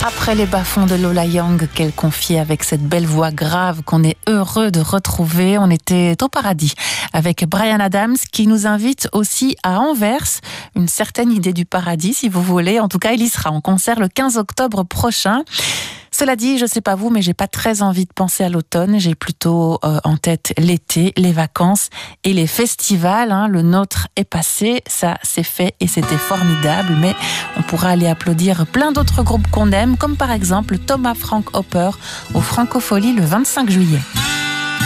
Après les bas-fonds de Lola Young qu'elle confiait avec cette belle voix grave qu'on est heureux de retrouver, on était au paradis avec Bryan Adams qui nous invite aussi à Anvers, une certaine idée du paradis si vous voulez. En tout cas, il y sera en concert le 15 octobre prochain. Cela dit, je sais pas vous, mais j'ai pas très envie de penser à l'automne. J'ai plutôt en tête l'été, les vacances et les festivals. Le nôtre est passé, ça c'est fait et c'était formidable. Mais on pourra aller applaudir plein d'autres groupes qu'on aime, comme par exemple Thomas Frank Hopper au Francofolie le 25 juillet.